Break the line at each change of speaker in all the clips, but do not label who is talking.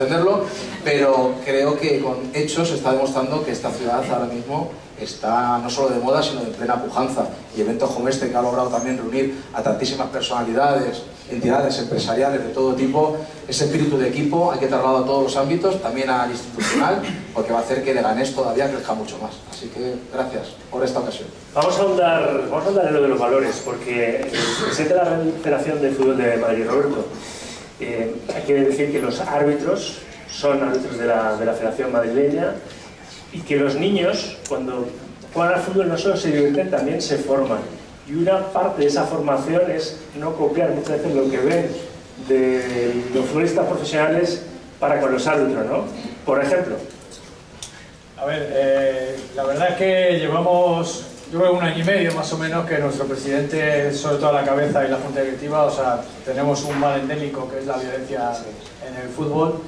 entenderlo, pero creo que con hechos se está demostrando que esta ciudad ahora mismo está no solo de moda, sino de plena pujanza. Y eventos como este, que ha logrado también reunir a tantísimas personalidades, entidades empresariales de todo tipo, ese espíritu de equipo hay que trasladarlo a todos los ámbitos, también al institucional, porque va a hacer que Leganés todavía crezca mucho más. Así que gracias por esta ocasión.
Vamos a ahondar en lo de los valores, porque el presidente de la Federación de Fútbol de Madrid, Roberto, hay que decir que los árbitros son árbitros de la Federación Madrileña y que los niños, cuando juegan al fútbol, no solo se divierten, también se forman. Y una parte de esa formación es no copiar muchas veces lo que ven de los futbolistas profesionales para con los árbitros, ¿no? Por ejemplo.
A ver, la verdad es que llevamos, yo creo, 1 año y medio más o menos que nuestro presidente, sobre todo a la cabeza y la junta directiva, o sea, tenemos un mal endémico que es la violencia en el fútbol,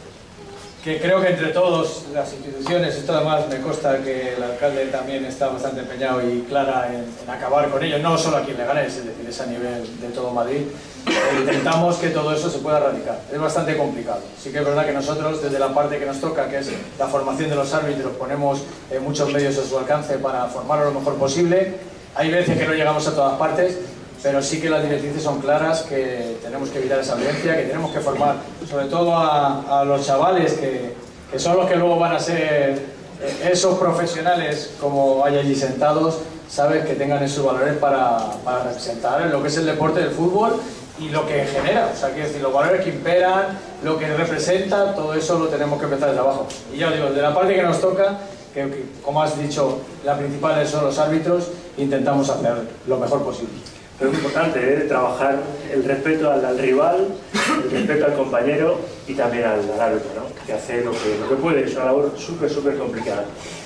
que creo que entre todos, las instituciones, esto además me consta que el alcalde también está bastante empeñado y clara en acabar con ello, no solo aquí en Leganés, es decir, es a nivel de todo Madrid. Intentamos que todo eso se pueda erradicar. Es bastante complicado. Sí que es verdad que nosotros, desde la parte que nos toca, que es la formación de los árbitros, ponemos muchos medios a su alcance para formarlo lo mejor posible. Hay veces que no llegamos a todas partes, pero sí que las directrices son claras, que tenemos que evitar esa violencia, que tenemos que formar sobre todo a los chavales que son los que luego van a ser esos profesionales, como hay allí sentados, sabes, que tengan esos valores para representar lo que es el deporte del fútbol y lo que genera, o sea, quiero decir, los valores que imperan, lo que representa, todo eso lo tenemos que empezar desde abajo. Y ya os digo, de la parte que nos toca, que como has dicho, la principal son los árbitros, intentamos hacer lo mejor posible.
Pero es muy importante trabajar el respeto al rival, el respeto al compañero y también al árbitro, ¿no? Que hace lo que puede. Es una labor súper complicada.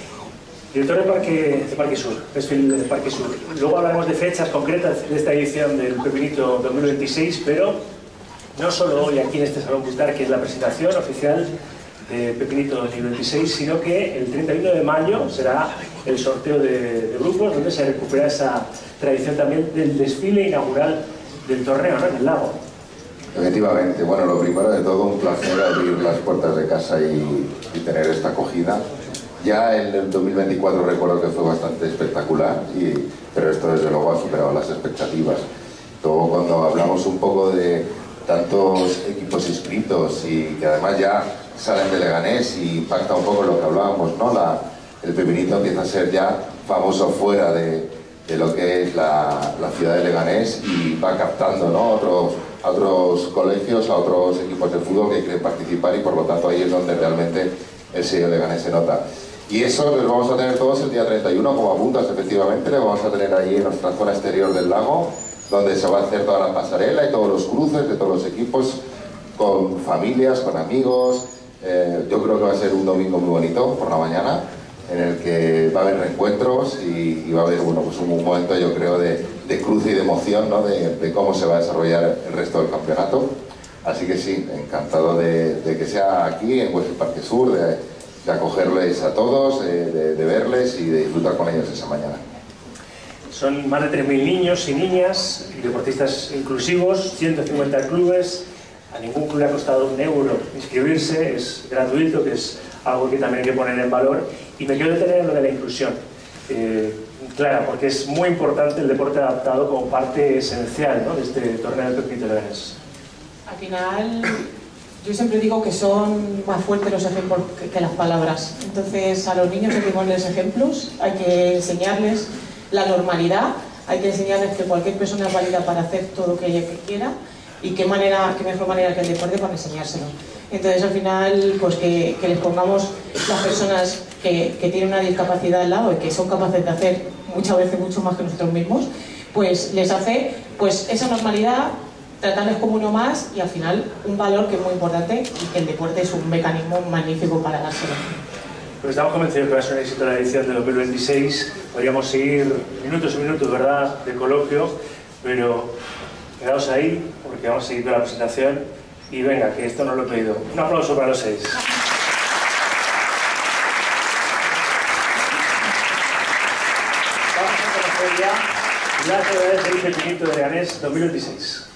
Director de Parque Sur, desfile de Parque Sur. Luego hablaremos de fechas concretas de esta edición del Pepinito 2026, pero no solo hoy aquí en este Salón Bustar, que es la presentación oficial de Pepinito 2026, sino que el 31 de mayo será el sorteo de grupos, donde se recupera esa tradición también del desfile inaugural del torneo, ¿no?, en el lago.
Efectivamente, bueno, lo primero de todo, un placer abrir las puertas de casa y tener esta acogida. Ya en el 2024 recuerdo que fue bastante espectacular, pero esto desde luego ha superado las expectativas. Luego, cuando hablamos un poco de tantos equipos inscritos y que además ya salen de Leganés y impacta un poco lo que hablábamos, ¿no? El Pepinito empieza a ser ya famoso fuera de lo que es la ciudad de Leganés y va captando, ¿no?, a otros colegios, a otros equipos de fútbol que quieren participar, y por lo tanto ahí es donde realmente el sello de Leganés se nota. Y eso lo vamos a tener todos el día 31, como apuntas, efectivamente, lo vamos a tener ahí en nuestra zona exterior del lago, donde se va a hacer toda la pasarela y todos los cruces de todos los equipos, con familias, con amigos. Yo creo que va a ser un domingo muy bonito por la mañana, en el que va a haber reencuentros y va a haber, bueno, pues un momento, yo creo, de cruce y de emoción, ¿no?, de cómo se va a desarrollar el resto del campeonato. Así que sí, encantado de que sea aquí en Westfield Parque Sur, de acogerles a todos, de verles y de disfrutar con ellos esa mañana.
Son más de 3.000 niños y niñas, deportistas inclusivos, 150 clubes. A ningún club le ha costado €1 inscribirse, es gratuito, que es algo que también hay que poner en valor. Y me quiero detener en lo de la inclusión, Clara, porque es muy importante el deporte adaptado como parte esencial, ¿no?, de este torneo de Pepinito de Leganés.
Al final, yo siempre digo que son más fuertes los ejemplos que las palabras. Entonces, a los niños hay que ponerles ejemplos, hay que enseñarles la normalidad, hay que enseñarles que cualquier persona es válida para hacer todo lo que ella quiera, y qué mejor manera que el deporte para enseñárselo. Entonces, al final, pues que les pongamos las personas que tienen una discapacidad al lado y que son capaces de hacer muchas veces mucho más que nosotros mismos, pues les hace pues esa normalidad, tratarles como uno más, y al final un valor que es muy importante, y que el deporte es un mecanismo magnífico para dárselo.
Pues estamos convencidos que va a ser un éxito la edición de 2026. Podríamos seguir minutos y minutos, ¿verdad?, de coloquio, pero quedaos ahí porque vamos a seguir con la presentación. Y venga, que esto no lo he pedido. Un aplauso para los 6. Vamos a conocer ya las novedades del Pepinito de Leganés 2026.